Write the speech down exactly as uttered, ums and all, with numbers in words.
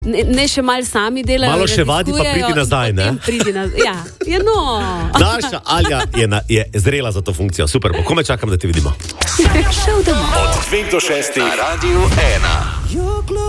Ne, ne še malo sami delajo. Malo še vadi, pa pridi nazaj, ne? Pridi naz... Ja, ja no. Naša Alja je, na, je zrela za to funkcijo. Super, bo kome čakam, da te vidimo. Šel domov. Od dveh do šestih na Radiu ena.